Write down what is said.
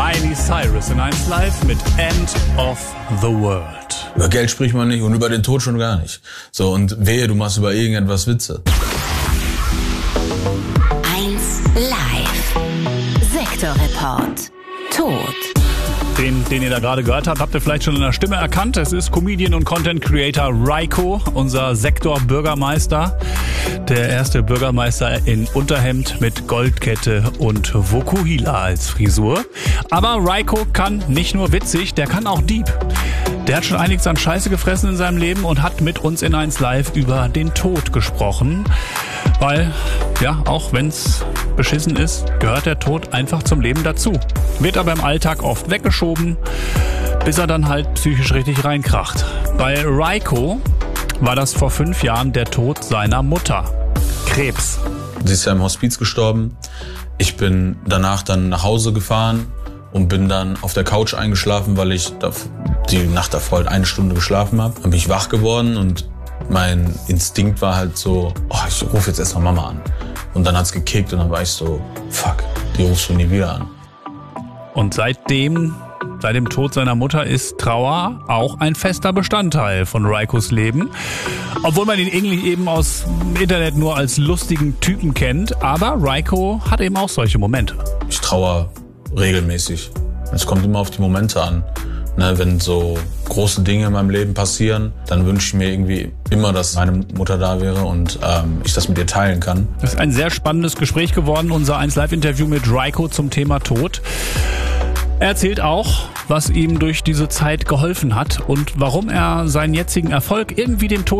Miley Cyrus in 1 Live mit End of the World. Über Geld spricht man nicht und über den Tod schon gar nicht. So, und wehe, du machst über irgendetwas Witze. 1 Live. Sektorreport. Tod. Den ihr da gerade gehört habt, habt ihr vielleicht schon in der Stimme erkannt. Es ist Comedian und Content Creator Raiko, unser Sektorbürgermeister. Der erste Bürgermeister in Unterhemd mit Goldkette und Vokuhila als Frisur. Aber Raiko kann nicht nur witzig, der kann auch Dieb. Der hat schon einiges an Scheiße gefressen in seinem Leben und hat mit uns in 1 Live über den Tod gesprochen. Weil, ja, auch wenn's beschissen ist, gehört der Tod einfach zum Leben dazu. Wird aber im Alltag oft weggeschoben, bis er dann halt psychisch richtig reinkracht. Bei Raiko war das vor 5 Jahren der Tod seiner Mutter. Krebs. Sie ist ja im Hospiz gestorben. Ich bin danach dann nach Hause gefahren und bin dann auf der Couch eingeschlafen, weil ich die Nacht davor halt 1 Stunde geschlafen habe. Dann bin ich wach geworden und mein Instinkt war halt so, ich rufe jetzt erstmal Mama an. Und dann hat's gekickt und dann war ich so, fuck, die rufst du nie wieder an. Und seit dem Tod seiner Mutter ist Trauer auch ein fester Bestandteil von Raikos Leben. Obwohl man ihn eben aus dem Internet nur als lustigen Typen kennt. Aber Raiko hat eben auch solche Momente. Ich trauere regelmäßig. Es kommt immer auf die Momente an. Wenn so große Dinge in meinem Leben passieren, dann wünsche ich mir irgendwie immer, dass meine Mutter da wäre und ich das mit ihr teilen kann. Das ist ein sehr spannendes Gespräch geworden, unser 1 Live-Interview mit Raiko zum Thema Tod. Er erzählt auch, was ihm durch diese Zeit geholfen hat und warum er seinen jetzigen Erfolg irgendwie dem Tod